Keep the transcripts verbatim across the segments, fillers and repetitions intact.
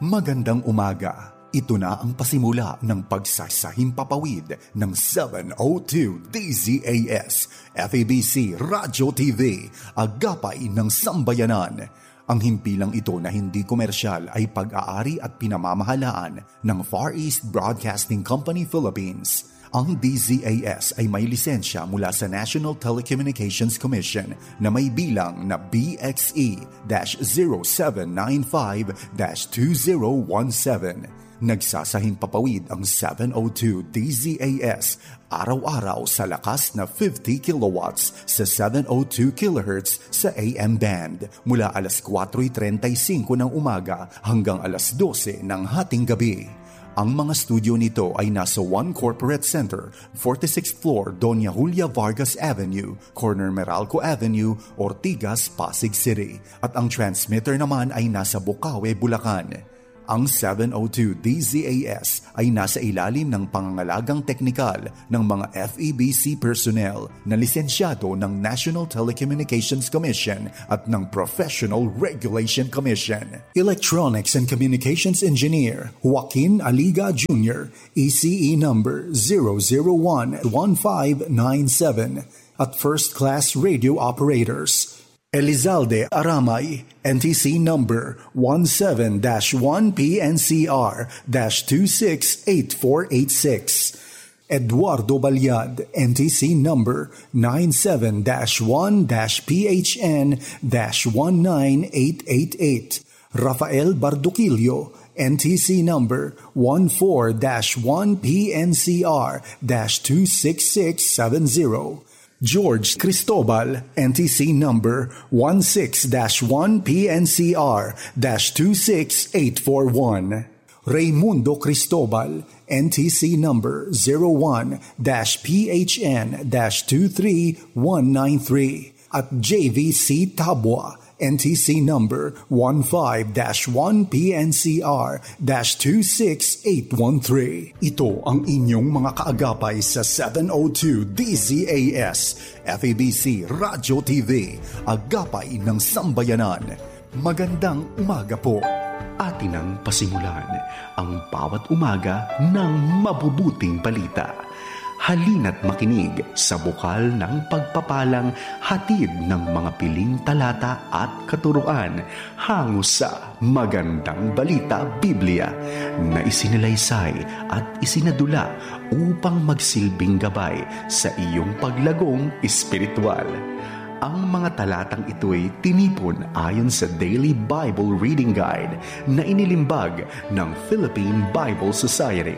Magandang umaga. Ito na ang pasimula ng pagsasahimpapawid ng seven oh two D Z A S, F A B C Radyo T V, agapay ng sambayanan. Ang himpilang ito na hindi komersyal ay pag-aari at pinamamahalaan ng Far East Broadcasting Company Philippines. Ang D Z A S ay may lisensya mula sa National Telecommunications Commission na may bilang na B X E zero seven nine five two zero one seven. Nagsasahimpapawid ang seven oh two D Z A S araw-araw sa lakas na fifty kilowatts sa seven oh two kilohertz sa A M band mula alas kwatro trenta y cinco ng umaga hanggang alas dose ng hating gabi. Ang mga studio nito ay nasa One Corporate Center, forty-sixth floor, Doña Julia Vargas Avenue, corner Meralco Avenue, Ortigas, Pasig City. At ang transmitter naman ay nasa Bukawe, Bulacan. Ang seven oh two D Z A S ay nasa ilalim ng pangangalagang teknikal ng mga F E B C personnel na lisensyado ng National Telecommunications Commission at ng Professional Regulation Commission. Electronics and Communications Engineer Joaquin Aliga Junior, E C E number zero zero one one five nine seven. At First Class Radio Operators Elizalde Aramay, N T C number one seven dash one P N C R dash two six eight four eight six. Eduardo Balyad, N T C number nine seven dash one dash P H N dash one nine eight eight eight. Rafael Barduquillo, N T C number one four dash one P N C R dash two six six seven zero. George Cristobal, N T C number one six dash one P N C R dash two six eight four one. Raymundo Cristobal, N T C number zero one dash P H N dash two three one nine three. At J V C Tabwa, N T C number one five dash one P N C R dash two six eight one three. Ito ang inyong mga kaagapay sa seven oh two D Z A S, F A B C Radyo T V, agapay ng sambayanan. Magandang umaga po. Atin ang pasimulan ang bawat umaga ng mabubuting balita. Halina't makinig sa bukal ng pagpapalang hatid ng mga piling talata at katuruan hango sa Magandang Balita Biblia na isinalaysay at isinadula upang magsilbing gabay sa iyong paglagong espiritual. Ang mga talatang ito'y tinipon ayon sa Daily Bible Reading Guide na inilimbag ng Philippine Bible Society.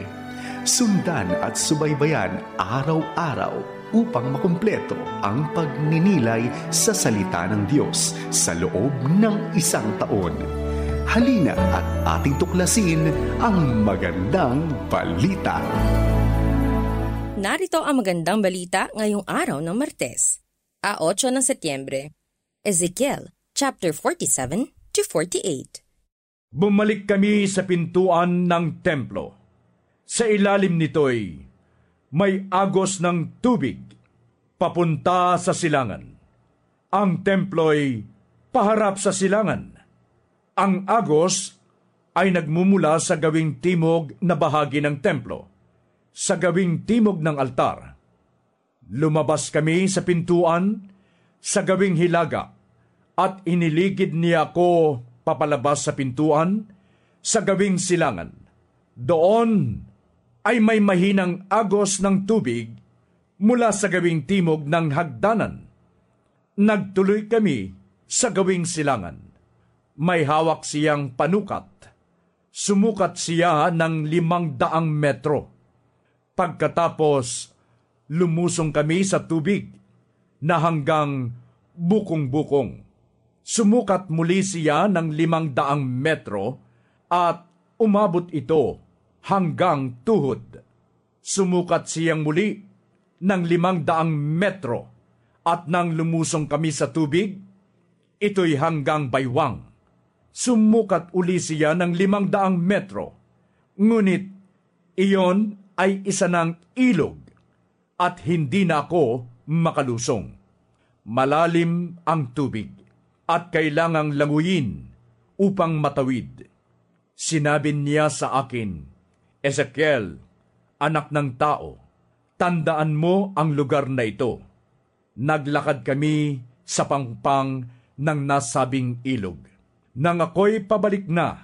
Sundan at subaybayan araw-araw upang makumpleto ang pagninilay sa salita ng Diyos sa loob ng isang taon. Halina at ating tuklasin ang magandang balita. Narito ang magandang balita ngayong araw ng Martes, a eight ng Setyembre. Ezekiel chapter forty-seven to forty-eight. Bumalik kami sa pintuan ng templo. Sa ilalim nito'y may agos ng tubig papunta sa silangan. Ang templo'y paharap sa silangan. Ang agos ay nagmumula sa gawing timog na bahagi ng templo, sa gawing timog ng altar. Lumabas kami sa pintuan sa gawing hilaga at iniligid niya ako papalabas sa pintuan sa gawing silangan. Doon ay may mahinang agos ng tubig mula sa gawing timog ng hagdanan. Nagtuloy kami sa gawing silangan. May hawak siyang panukat. Sumukat siya ng limang daang metro. Pagkatapos, lumusong kami sa tubig na hanggang bukong-bukong. Sumukat muli siya ng limang daang metro at umabot ito hanggang tuhod. Sumukat siyang muli ng limang daang metro at nang lumusong kami sa tubig, ito'y hanggang baywang. Sumukat uli siya ng limang daang metro, ngunit iyon ay isa ng ilog at hindi na ako makalusong. Malalim ang tubig at kailangang languyin upang matawid. Sinabi niya sa akin, Ezekiel, anak ng tao, tandaan mo ang lugar na ito. Naglakad kami sa pangpang ng nasabing ilog. Nang ako'y pabalik na,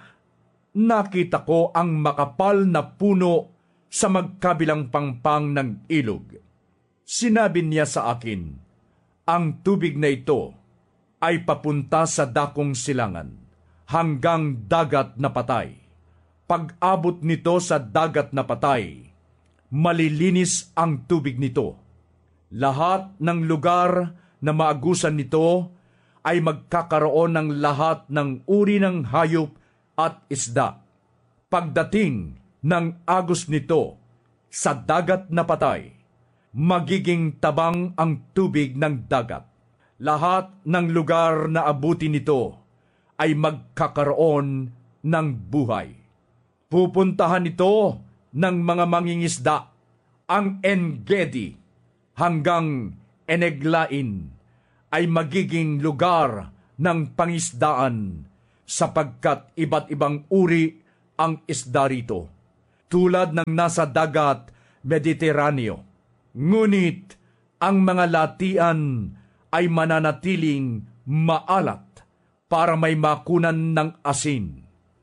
nakita ko ang makapal na puno sa magkabilang pangpang ng ilog. Sinabi niya sa akin, ang tubig na ito ay papunta sa dakong silangan, hanggang dagat na patay. Pag-abot nito sa dagat na patay, malilinis ang tubig nito. Lahat ng lugar na maagusan nito ay magkakaroon ng lahat ng uri ng hayop at isda. Pagdating ng agos nito sa dagat na patay, magiging tabang ang tubig ng dagat. Lahat ng lugar na abutin nito ay magkakaroon ng buhay. Pupuntahan ito ng mga mangingisda, ang En-Gedi hanggang Eneglain ay magiging lugar ng pangisdaan, sapagkat iba't ibang uri ang isda rito, tulad ng nasa dagat Mediteraneo. Ngunit ang mga latian ay mananatiling maalat para may makunan ng asin.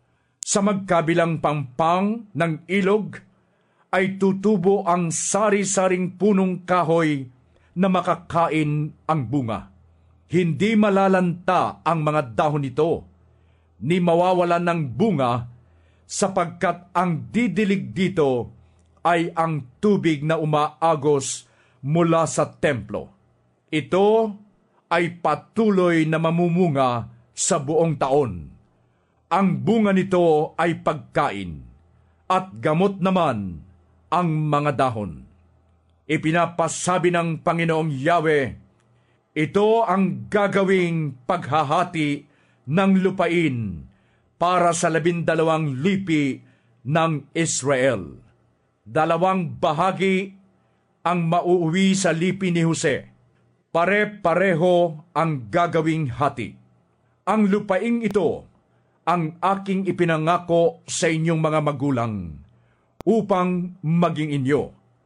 Sa magkabilang pangpang ng ilog ay tutubo ang sari-saring punong kahoy na makakain ang bunga. Hindi malalanta ang mga dahon nito, ni mawawalan ng bunga, sapagkat ang didilig dito ay ang tubig na umaagos mula sa templo. Ito ay patuloy na mamumunga sa buong taon. Ang bunga nito ay pagkain, at gamot naman ang mga dahon. Ipinapasabi ng Panginoong Yahweh, ito ang gagawing paghahati ng lupain para sa labindalawang lipi ng Israel. Dalawang bahagi ang mauuwi sa lipi ni Jose. Pare-pareho ang gagawing hati. Ang lupaing ito ang aking ipinangako sa inyong mga magulang upang maging inyo.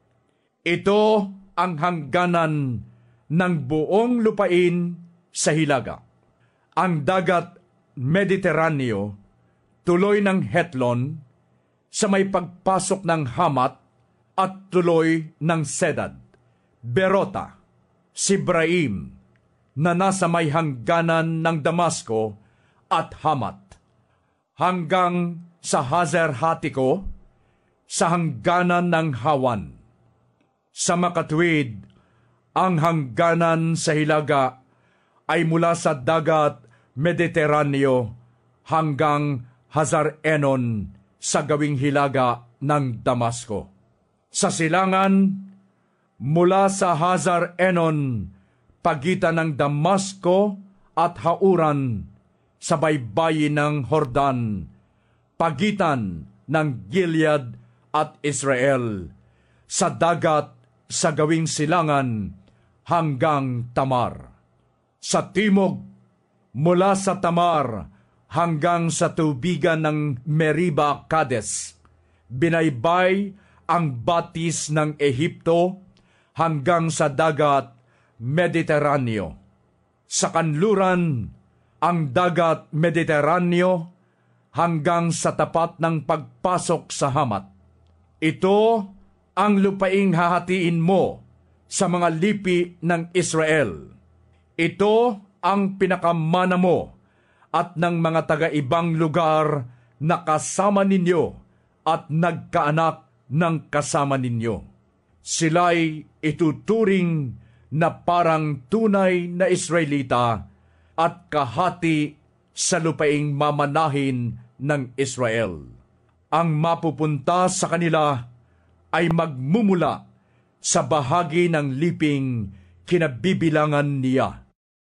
Ito ang hangganan ng buong lupain sa hilaga. Ang dagat Mediteraneo, tuloy ng Hetlon, sa may pagpasok ng Hamat at tuloy ng Sedad, Berota, Sibraim, na nasa may hangganan ng Damasco at Hamat, hanggang sa Hazer-Hatiko, sa hangganan ng Hawan. Sa makatwid, ang hangganan sa hilaga ay mula sa dagat Mediteraneo hanggang Hazar-Enon sa gawing hilaga ng Damasco. Sa silangan, mula sa Hazar-Enon, pagitan ng Damasco at Hauran, sa baybayin ng Hordan, pagitan ng Gilead at Israel, sa dagat sa gawing silangan hanggang Tamar. Sa timog, mula sa Tamar hanggang sa tubigan ng Meriba Kades, binaybay ang batis ng Ehipto hanggang sa dagat Mediteraneo. Sa kanluran, ang dagat Mediteraneo hanggang sa tapat ng pagpasok sa Hamat. Ito ang lupaing hahatiin mo sa mga lipi ng Israel. Ito ang pinakamana mo at ng mga taga-ibang lugar na kasama ninyo at nagkaanak ng kasama ninyo. Sila'y ituturing na parang tunay na Israelita at kahati sa lupaing mamanahin ng Israel. Ang mapupunta sa kanila ay magmumula sa bahagi ng liping kinabibilangan niya.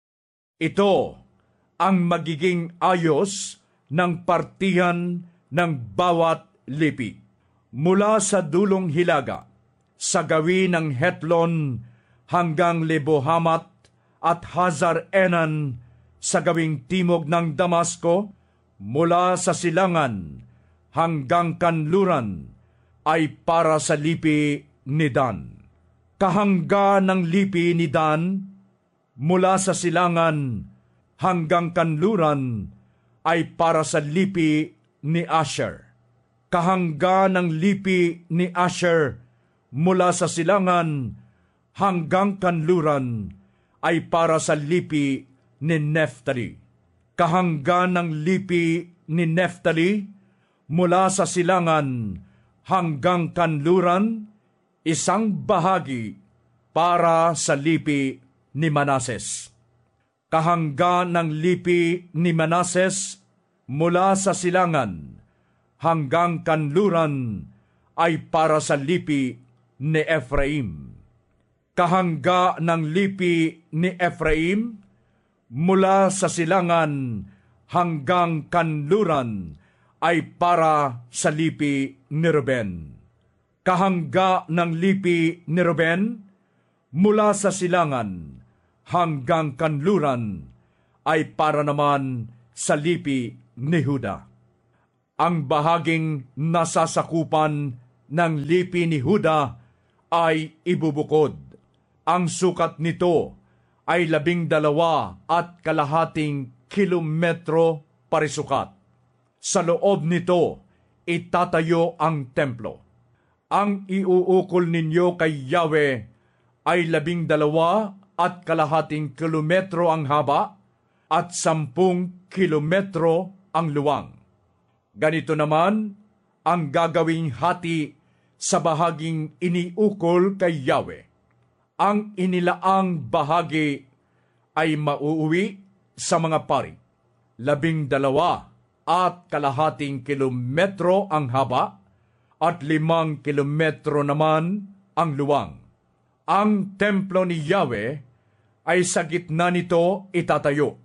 Ito ang magiging ayos ng partihan ng bawat lipi. Mula sa dulong hilaga, sa gawin ng Hetlon hanggang Lebo-Hamat at Hazar-Enan sa gawing timog ng Damasco, mula sa silangan hanggang kanluran ay para sa lipi ni Dan. Kahangga ng lipi ni Dan mula sa silangan hanggang kanluran ay para sa lipi ni Asher. Kahangga ng lipi ni Asher mula sa silangan hanggang kanluran ay para sa lipi ni Neftali. Kahangga ng lipi ni Neftali mula sa silangan hanggang kanluran, isang bahagi para sa lipi ni Manases. Kahangga ng lipi ni Manases mula sa silangan hanggang kanluran ay para sa lipi ni Ephraim. Kahangga ng lipi ni Ephraim mula sa silangan hanggang kanluran ay para sa lipi ni Ruben. Kahangga ng lipi ni Ruben mula sa silangan hanggang kanluran ay para naman sa lipi ni Huda. Ang bahaging nasasakupan ng lipi ni Huda ay ibubukod. Ang sukat nito ay labing dalawa at kalahating kilometro parisukat. Sa loob nito, itatayo ang templo. Ang iuukol ninyo kay Yahweh ay labing dalawa at kalahating kilometro ang haba at sampung kilometro ang luwang. Ganito naman ang gagawing hati sa bahaging iniukol kay Yahweh. Ang inilaang bahagi ay mauuwi sa mga pari. Labing dalawa at kalahating kilometro ang haba at limang kilometro naman ang luwang. Ang templo ni Yahweh ay sa gitna nito itatayo.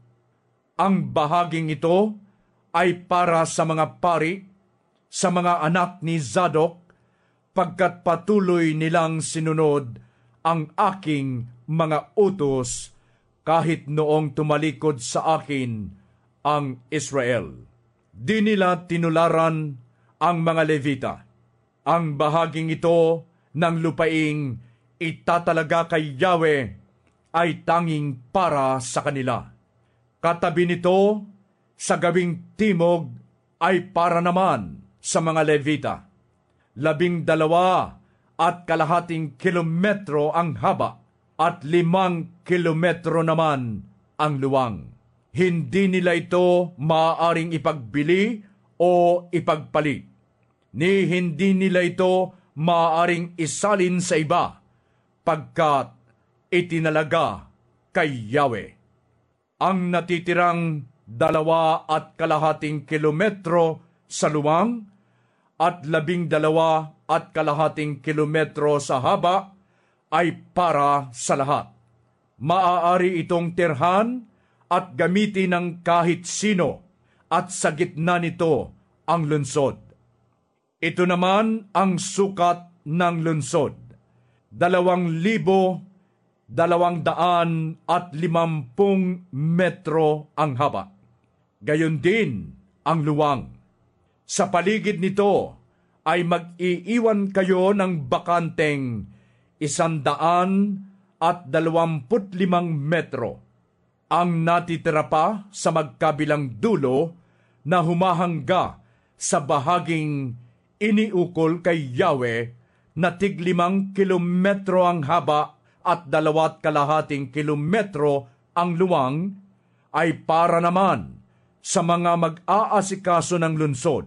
Ang bahaging ito ay para sa mga pari, sa mga anak ni Zadok, pagkat patuloy nilang sinunod ang aking mga utos kahit noong tumalikod sa akin ang Israel. Di nila tinularan ang mga Levita. Ang bahaging ito ng lupaing itatalaga kay Yahweh ay tanging para sa kanila. Katabi nito sa gawing timog ay para naman sa mga Levita. Labing dalawa at kalahating kilometro ang haba at limang kilometro naman ang luwang. Hindi nila ito maaaring ipagbili o ipagpalit, ni hindi nila ito maaaring isalin sa iba, pagkat itinalaga kay Yahweh. Ang natitirang dalawa at kalahating kilometro sa luwang at labing dalawa at kalahating kilometro sa haba ay para sa lahat. Maaari itong tirhan at gamitin ng kahit sino at sa gitna nito ang lunsod. Ito naman ang sukat ng lunsod. Dalawang libo, dalawang daan at limampung metro ang haba. Gayon din ang luwang. Sa paligid nito ay mag-iiwan kayo ng bakanteng isandaan at dalawamput limang metro. Ang natitira pa sa magkabilang dulo na humahangga sa bahaging iniukol kay Yahweh na tiglimang kilometro ang haba at dalawat kalahating kilometro ang luwang ay para naman sa mga mag-aasikaso ng lunsod.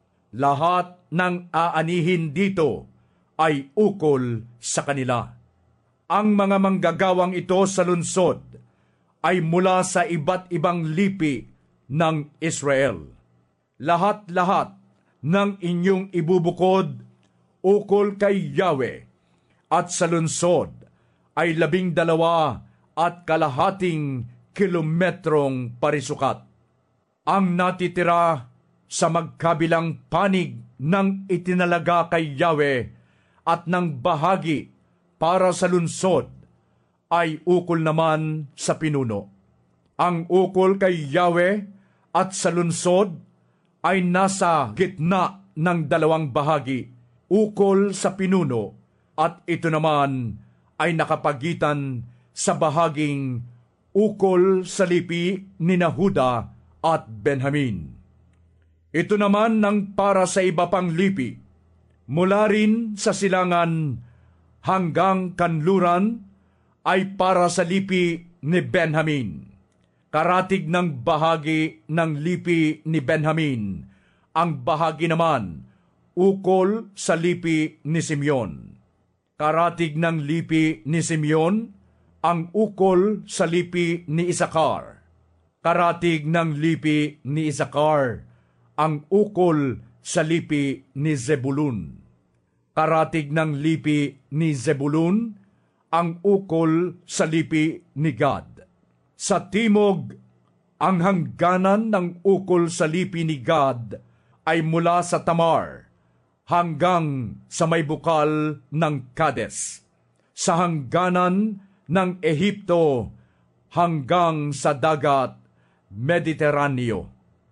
Lahat ng aanihin dito ay ukol sa kanila. Ang mga manggagawang ito sa lunsod ay mula sa iba't ibang lipi ng Israel. Lahat-lahat ng inyong ibubukod ukol kay Yahweh at sa lunsod ay labing dalawa at kalahating kilometrong parisukat. Ang natitira sa magkabilang panig ng itinalaga kay Yahweh at ng bahagi para sa lunsod ay ukol naman sa pinuno. Ang ukol kay Yahweh at sa lunsod ay nasa gitna ng dalawang bahagi ukol sa pinuno at ito naman ay nakapagitan sa bahaging ukol sa lipi ni Huda at Benjamin. Ito naman ng para sa iba pang lipi, mula rin sa silangan hanggang kanluran ay para sa lipi ni Benjamin. Karatig ng bahagi ng lipi ni Benjamin, ang bahagi naman ukol sa lipi ni Simeon. Karatig ng lipi ni Simeon, ang ukol sa lipi ni Isakar. Karatig ng lipi ni Isakar, ang ukol sa lipi ni Zebulun. Karatig ng lipi ni Zebulun, ang ukol sa lipi ni Gad. Sa timog, ang hangganan ng ukol sa lipi ni Gad ay mula sa Tamar hanggang sa may bukal ng Kades, sa hangganan ng Ehipto hanggang sa dagat Mediteraneo.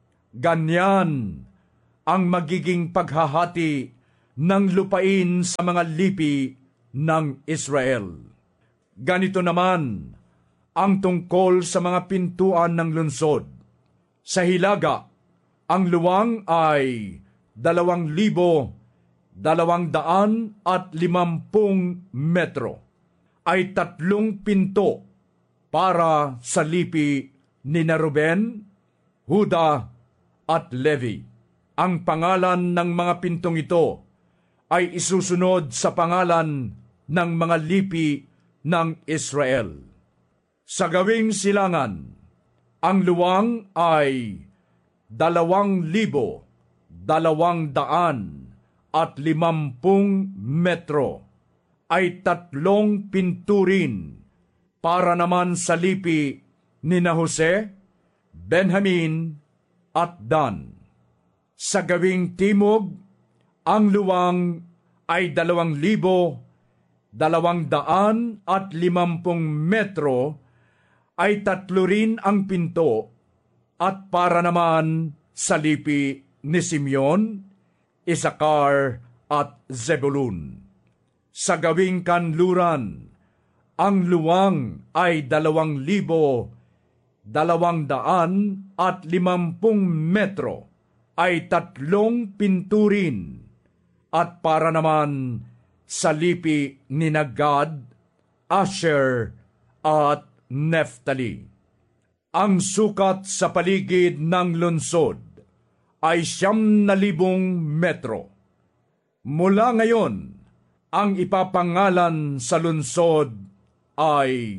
Ganyan ang magiging paghahati ng lupain sa mga lipi ng Israel. Ganito naman ang tungkol sa mga pintuan ng lungsod. Sa hilaga, ang luwang ay dalawang libo, dalawang daan at limampung metro. Ay tatlong pinto para sa lipi ni Ruben, Huda at Levi. Ang pangalan ng mga pintong ito ay isusunod sa pangalan ng mga lipi ng Israel. Sa gawing silangan, ang luwang ay dalawang libo, dalawang daan at limampung metro. Ay tatlong pinturin para naman sa lipi ni na Jose, Benjamin at Dan. Sa gawing timog, ang luwang ay dalawang libo, dalawang daan at limampung metro, ay tatlo rin ang pinto at para naman sa lipi ni Simeon, Isakar at Zebulun. Sa gawing kanluran, ang luwang ay dalawang libo, dalawang daan at limampung metro, ay tatlong pinturin, at para naman sa lipi ni Gad, Asher at Neftali. Ang sukat sa paligid ng lungsod ay siyam na libong metro. Mula ngayon, ang ipapangalan sa lungsod ay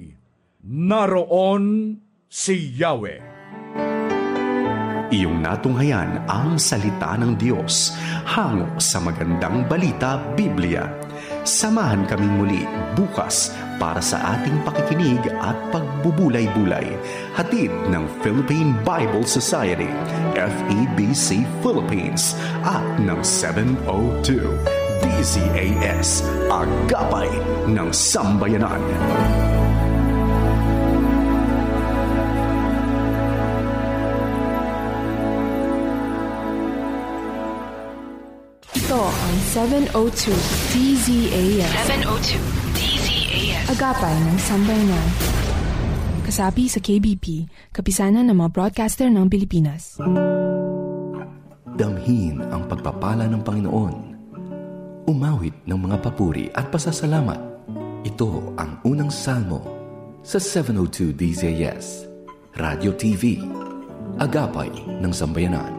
Naroon si Yahweh. Iyong natunghayan ang salita ng Diyos hango sa magandang balita Biblia. Samahan kaming muli bukas para sa ating pakikinig at pagbubulay-bulay. Hatid ng Philippine Bible Society, F E B C Philippines at ng seven oh two D Z A S, Agapay ng Sambayanan. Ito ang seven oh two D Z A S. seven oh two D Z A S. Agapay ng Sambayanan. Kasapi sa K B P, kapisanan ng mga broadcaster ng Pilipinas. Damhin ang pagpapala ng Panginoon. Umawit ng mga papuri at pasasalamat. Ito ang unang salmo sa seven oh two D Z A S, Radio T V, Agapay ng Sambayanan.